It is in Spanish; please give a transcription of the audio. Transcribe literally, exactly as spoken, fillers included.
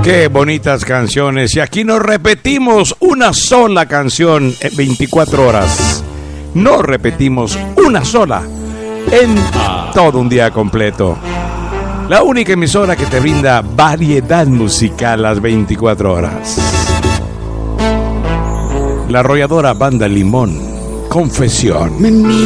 Qué bonitas canciones. Y aquí nos repetimos una sola canción en veinticuatro horas. No repetimos una sola en todo un día completo. La única emisora que te brinda variedad musical las veinticuatro horas. La arrolladora Banda Limón. Confesión. Me